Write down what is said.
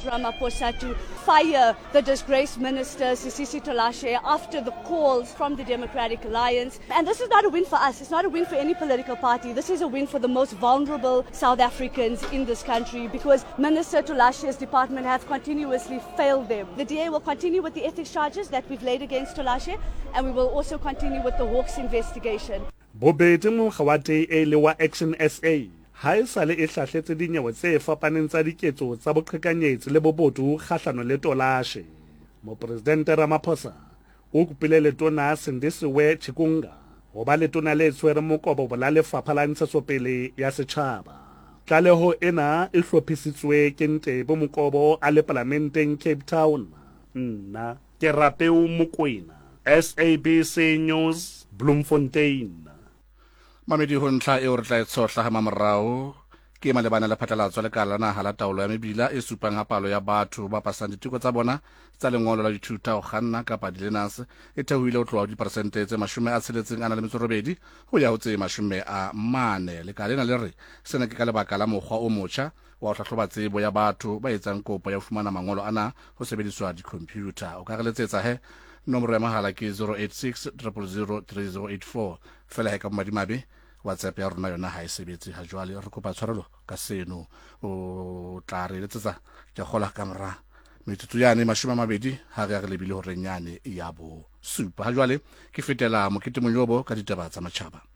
Ramaphosa to fire the disgraced minister, Sisisi Tolashe, after the calls from the Democratic Alliance. And this is not a win for us. It's not a win for any political party. This is a win for the most vulnerable South Africans in this country because Minister Tolashe's department has continuously failed them. The DA will continue with the ethics charges that we've laid against Tolashe, and we will also continue with the Hawks investigation. Bobedi Mokgawate e le wa Action SA ha e sale e hlahletse dinyewe tse fapaneng tsa diketso tsa boqhekanyetsi le bobodu kgahlano le Tolashe. Mopresidente Ramaphosa o kopile letona Sindisiwe Chikunga ho ba letona le tshwere mokobo bola lefapha la ntshetsopele ya setjhaba. Tlaleho ena e hlophisitswe ke Ntebo Mokobo a le parlamenteng Cape Town. Nna ke Rapeu Mokoena, SABC News, Bloemfontein. Mamedi ho ntlha e o re tla etsotla ha mamorao ke malebana le phatlalatso le kala naha la taolo ya mebila e supang ha palo ya batho ba pasang diteko tsa bona tsa lengolo la dithuta ho kganna kapa dilenase e thehuile ho tloha diperesente tse 68 ho ya ho tse 40. Lekalena le re sena ke ka lebaka la mokgwa o motjha wa ho hlahloba tsebo ya batho ba etsang kopo ya ho fumana mangolo ana ho sebediswa dikhompiyuta. O ka re letsetsa he nomoro ya mahala ke 086 000 3084 fela he ka madimabe WhatsApp ya rona yona ha e sebetse ha jwale re kopa tshwarelo ka seno o tla re letsetsa ke gola kamera metsotso yane 20 ha re lebile ho renyane ya bo supa ha jwale ke fetela mokete monyobo ka ditaba tsa matjhaba.